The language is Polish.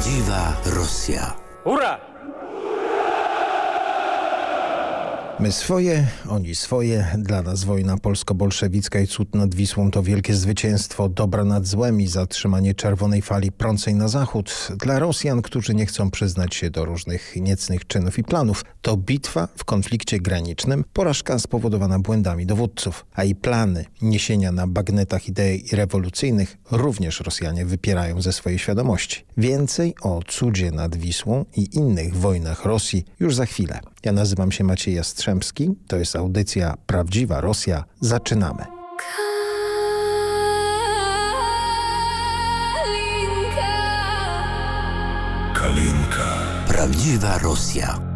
Prawdziwa Rosja. Hurra! My swoje, oni swoje. Dla nas wojna polsko-bolszewicka i cud nad Wisłą to wielkie zwycięstwo dobra nad złem i zatrzymanie czerwonej fali prącej na zachód. Dla Rosjan, którzy nie chcą przyznać się do różnych niecnych czynów i planów, to bitwa w konflikcie granicznym, porażka spowodowana błędami dowódców. A i plany niesienia na bagnetach idei rewolucyjnych również Rosjanie wypierają ze swojej świadomości. Więcej o cudzie nad Wisłą i innych wojnach Rosji już za chwilę. Ja nazywam się Maciej Jastrzębski. To jest audycja Prawdziwa Rosja. Zaczynamy. Kalinka. Prawdziwa Rosja.